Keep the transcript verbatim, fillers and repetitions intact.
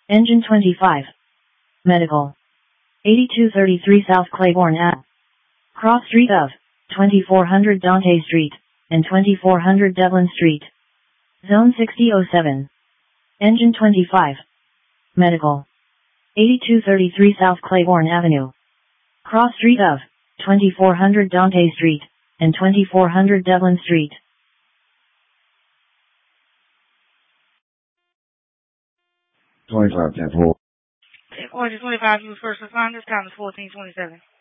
Engine twenty-five. Medical. eighty-two thirty-three South Claiborne Ave. Cross Street of twenty-four hundred Dante Street and twenty-four hundred Devlin Street. Zone sixty oh seven. Engine twenty-five. Medical. eighty-two thirty-three South Claiborne Avenue. Cross Street of twenty-four hundred Dante Street and twenty-four hundred Devlin Street. twenty-five ten four. Order twenty-five, you first responders, time is fourteen twenty-seven.